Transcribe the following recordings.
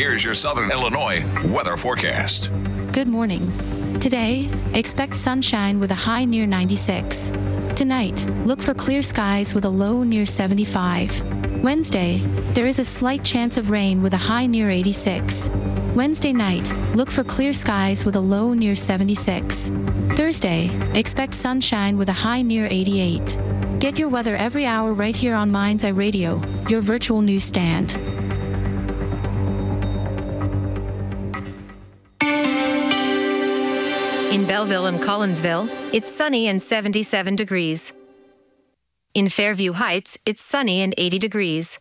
Here's your Southern Illinois weather forecast. Good morning. Today, expect sunshine with a high near 96. Tonight, look for clear skies with a low near 75. Wednesday, there is a slight chance of rain with a high near 86. Wednesday night, look for clear skies with a low near 76. Thursday, expect sunshine with a high near 88. Get your weather every hour right here on Mind's Eye Radio, your virtual newsstand. In Belleville and Collinsville, it's sunny and 77 degrees. In Fairview Heights, it's sunny and 80 degrees.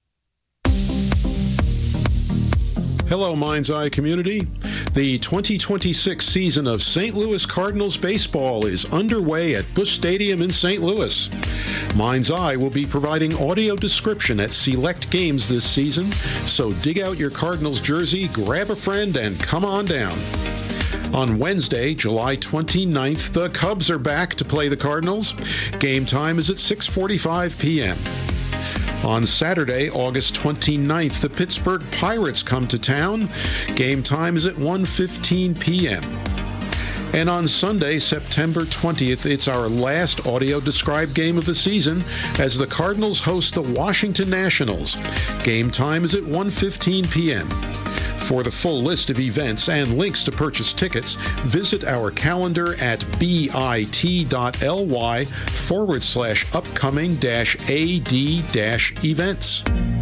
Hello, Mind's Eye community. The 2026 season of St. Louis Cardinals baseball is underway at Busch Stadium in St. Louis. Mind's Eye will be providing audio description at select games this season, so dig out your Cardinals jersey, grab a friend, and come on down. On Wednesday, July 29th, the Cubs are back to play the Cardinals. Game time is at 6:45 p.m. On Saturday, August 29th, the Pittsburgh Pirates come to town. Game time is at 1:15 p.m. And on Sunday, September 20th, it's our last audio-described game of the season as the Cardinals host the Washington Nationals. Game time is at 1:15 p.m. For the full list of events and links to purchase tickets, visit our calendar at bit.ly/upcoming-ad-events.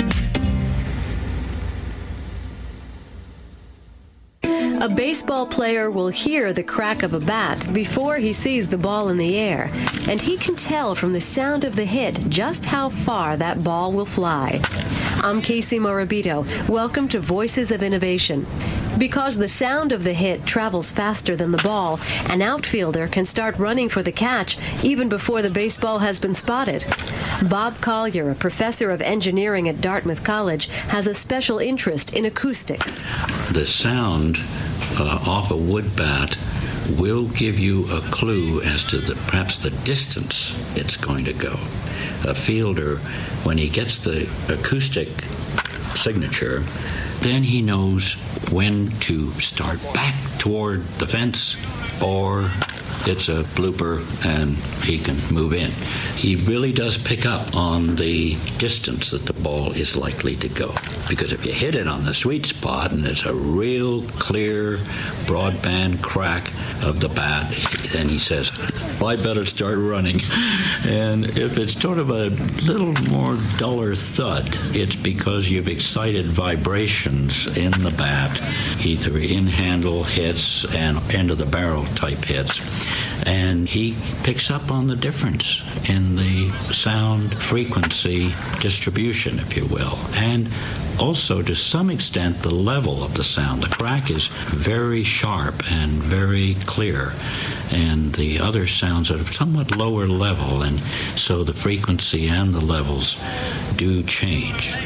A baseball player will hear the crack of a bat before he sees the ball in the air, and he can tell from the sound of the hit just how far that ball will fly. I'm Casey Morabito. Welcome to Voices of Innovation. Because the sound of the hit travels faster than the ball, an outfielder can start running for the catch even before the baseball has been spotted. Bob Collier, a professor of engineering at Dartmouth College, has a special interest in acoustics. The sound off a wood bat will give you a clue as to perhaps the distance it's going to go. A fielder, when he gets the acoustic signature, then he knows when to start back toward the fence, or it's a blooper and he can move in. He really does pick up on the distance that the ball is likely to go. Because if you hit it on the sweet spot and it's a real clear broadband crack of the bat, then he says, well, I better start running. And if it's sort of a little more duller thud, it's because you've excited vibrations in the bat, either in handle hits and end of the barrel type hits. And he picks up on the difference in the sound frequency distribution, if you will, and also to some extent the level of the sound. The crack is very sharp and very clear, and the other sounds are somewhat lower level, and so the frequency and the levels do change.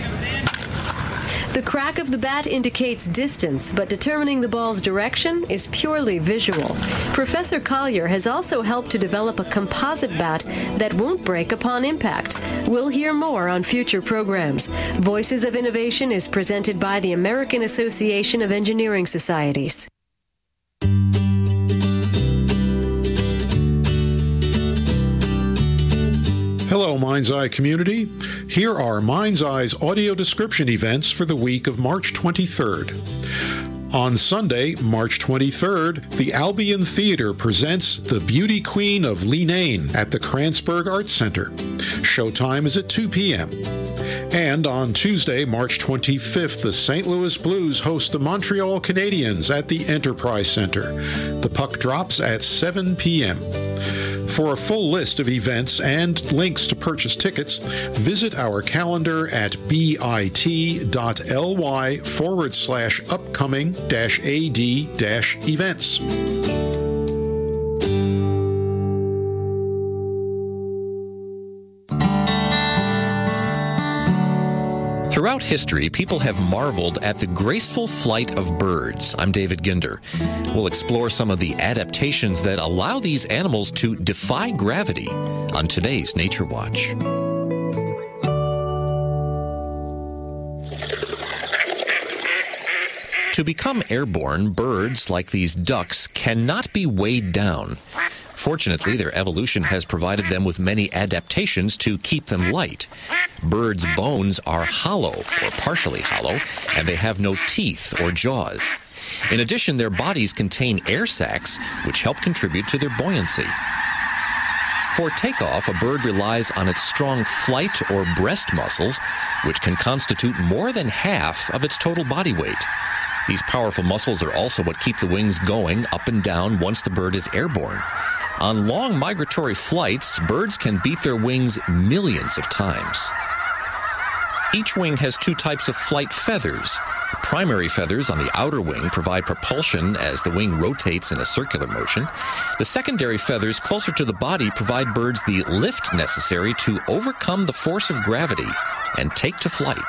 The crack of the bat indicates distance, but determining the ball's direction is purely visual. Professor Collier has also helped to develop a composite bat that won't break upon impact. We'll hear more on future programs. Voices of Innovation is presented by the American Association of Engineering Societies. Hello, Mind's Eye community. Here are Mind's Eye's audio description events for the week of March 23rd. On Sunday, March 23rd, the Albion Theater presents The Beauty Queen of Leenane at the Kranzberg Arts Center. Showtime is at 2 p.m. And on Tuesday, March 25th, the St. Louis Blues host the Montreal Canadiens at the Enterprise Center. The puck drops at 7 p.m. For a full list of events and links to purchase tickets, visit our calendar at bit.ly/upcoming-ad-events. Throughout history, people have marveled at the graceful flight of birds. I'm David Ginder. We'll explore some of the adaptations that allow these animals to defy gravity on today's Nature Watch. To become airborne, birds like these ducks cannot be weighed down. Fortunately, their evolution has provided them with many adaptations to keep them light. Birds' bones are hollow or partially hollow, and they have no teeth or jaws. In addition, their bodies contain air sacs, which help contribute to their buoyancy. For takeoff, a bird relies on its strong flight or breast muscles, which can constitute more than half of its total body weight. These powerful muscles are also what keep the wings going up and down once the bird is airborne. On long migratory flights, birds can beat their wings millions of times. Each wing has two types of flight feathers. The primary feathers on the outer wing provide propulsion as the wing rotates in a circular motion. The secondary feathers closer to the body provide birds the lift necessary to overcome the force of gravity and take to flight.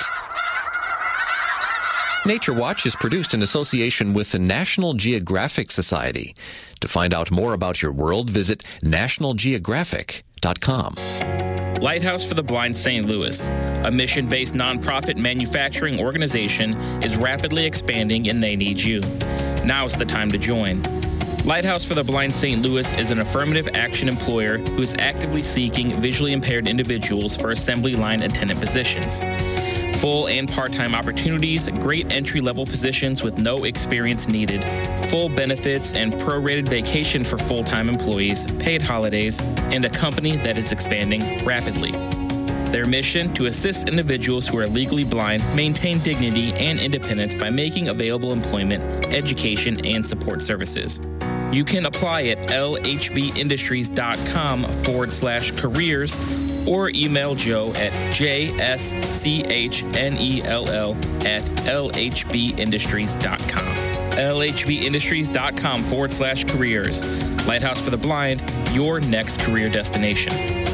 Nature Watch is produced in association with the National Geographic Society. To find out more about your world, visit nationalgeographic.com. Lighthouse for the Blind St. Louis, a mission-based nonprofit manufacturing organization, is rapidly expanding and they need you. Now's the time to join. Lighthouse for the Blind St. Louis is an affirmative action employer who is actively seeking visually impaired individuals for assembly line attendant positions. Full and part-time opportunities, great entry-level positions with no experience needed, full benefits and prorated vacation for full-time employees, paid holidays, and a company that is expanding rapidly. Their mission: to assist individuals who are legally blind maintain dignity and independence by making available employment, education, and support services. You can apply at lhbindustries.com/careers or email Joe at JSCHNELL@lhbindustries.com. lhbindustries.com/careers. Lighthouse for the Blind, your next career destination.